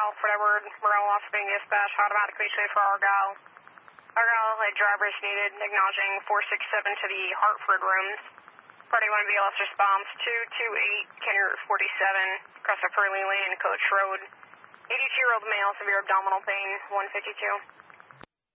Fred Edward, Morel Office being dispatched, automatic reach for Argyle. Argyle, like drivers needed, acknowledging 467 to the Hartford rooms. Party 1 BLS response, 228, County Route 47, across the Pearly Lane, Coach Road. 82-year-old male, severe abdominal pain, 152.